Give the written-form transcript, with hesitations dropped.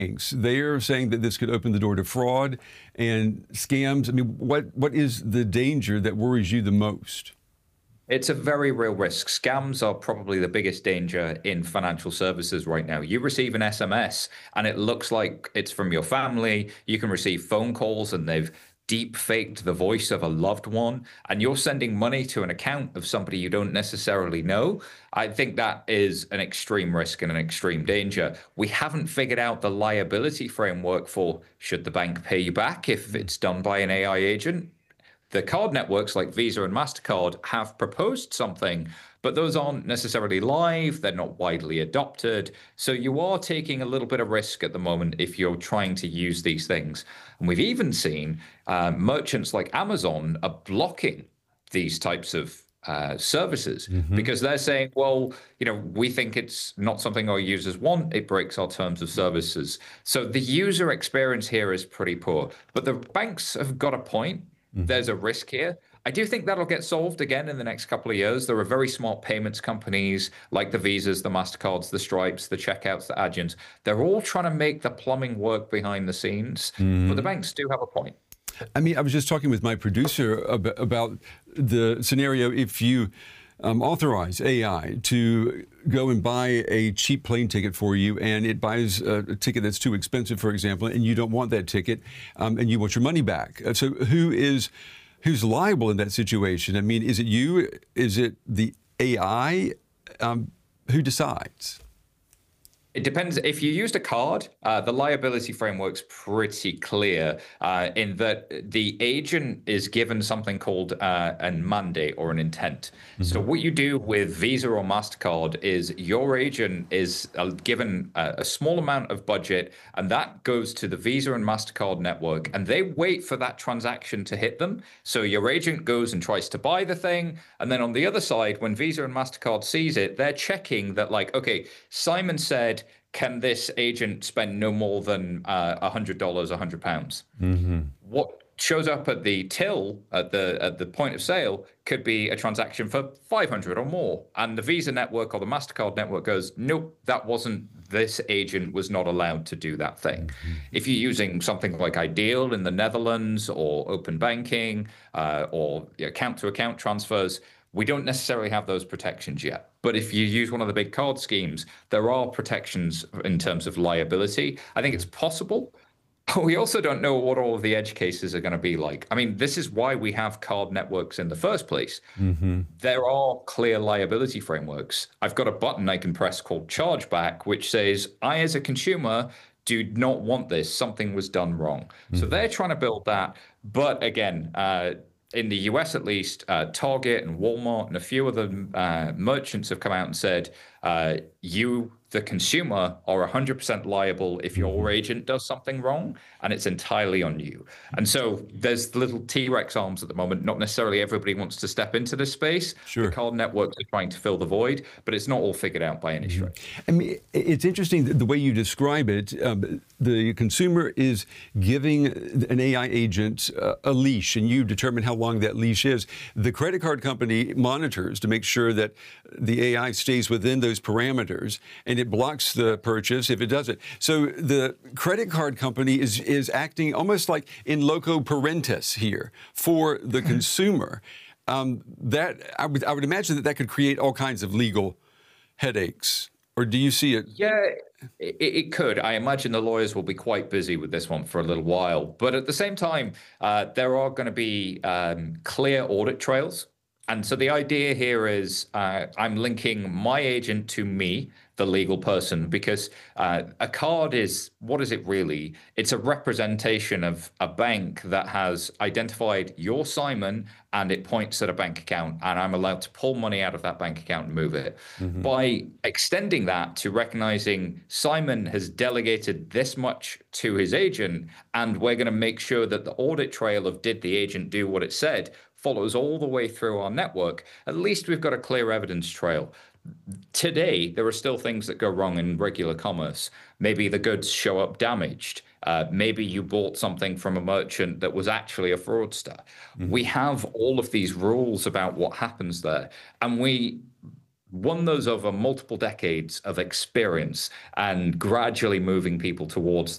banks. They're saying that this could open the door to fraud and scams. I mean, what is the danger that worries you the most? It's a very real risk. Scams are probably the biggest danger in financial services right now. You receive an SMS and it looks like it's from your family. You can receive phone calls and they've deep faked the voice of a loved one, and you're sending money to an account of somebody you don't necessarily know. I think that is an extreme risk and an extreme danger. We haven't figured out the liability framework for should the bank pay you back if it's done by an AI agent. The card networks like Visa and MasterCard have proposed something, but those aren't necessarily live. They're not widely adopted. So you are taking a little bit of risk at the moment if you're trying to use these things. And we've even seen merchants like Amazon are blocking these types of services because they're saying, well, we think it's not something our users want. It breaks our terms of services. So the user experience here is pretty poor. But the banks have got a point. There's a risk here. I do think that'll get solved again in the next couple of years. There are very smart payments companies like the Visas, the MasterCards, the Stripes, the Checkouts, the Adyens. They're all trying to make the plumbing work behind the scenes, but the banks do have a point. I mean, I was just talking with my producer about the scenario if you authorize AI to go and buy a cheap plane ticket for you, and it buys a ticket that's too expensive, for example, and you don't want that ticket, and you want your money back. So who's liable in that situation? I mean, is it you? Is it the AI? Who decides? It depends. If you used a card, the liability framework's pretty clear in that the agent is given something called a mandate or an intent. So what you do with Visa or MasterCard is your agent is given a small amount of budget, and that goes to the Visa and MasterCard network, and they wait for that transaction to hit them. So your agent goes and tries to buy the thing, and then on the other side, when Visa and MasterCard sees it, they're checking that, like, okay, Simon said, can this agent spend no more than $100, £100? What shows up at the till, at the point of sale, could be a transaction for 500 or more. And the Visa network or the MasterCard network goes, nope, this agent was not allowed to do that thing. If you're using something like Ideal in the Netherlands or open banking or account-to-account transfers, we don't necessarily have those protections yet. But if you use one of the big card schemes, there are protections in terms of liability. I think it's possible. We also don't know what all of the edge cases are going to be like. I mean, this is why we have card networks in the first place. There are clear liability frameworks. I've got a button I can press called chargeback, which says, I, as a consumer, do not want this. Something was done wrong. So they're trying to build that. But again, in the US at least, Target and Walmart and a few other merchants have come out and said, you, the consumer, are 100% liable if your agent does something wrong, and it's entirely on you. And so there's little T-Rex arms at the moment. Not necessarily everybody wants to step into this space. Sure. The card networks are trying to fill the void, but it's not all figured out by any stretch. I mean, it's interesting the way you describe it. The consumer is giving an AI agent a leash, and you determine how long that leash is. The credit card company monitors to make sure that the AI stays within those parameters, and it blocks the purchase if it doesn't. So the credit card company is acting almost like in loco parentis here for the consumer. That I would imagine that could create all kinds of legal headaches. Or do you see it? Yeah, it could. I imagine the lawyers will be quite busy with this one for a little while. But at the same time, there are going to be clear audit trails. And so the idea here is I'm linking my agent to me, the legal person, because a card is, what is it really? It's a representation of a bank that has identified your Simon, and it points at a bank account, and I'm allowed to pull money out of that bank account and move it. By extending that to recognizing Simon has delegated this much to his agent, and we're going to make sure that the audit trail of did the agent do what it said follows all the way through our network, at least we've got a clear evidence trail. Today, there are still things that go wrong in regular commerce. Maybe the goods show up damaged. Maybe you bought something from a merchant that was actually a fraudster. We have all of these rules about what happens there, and we won those over multiple decades of experience and gradually moving people towards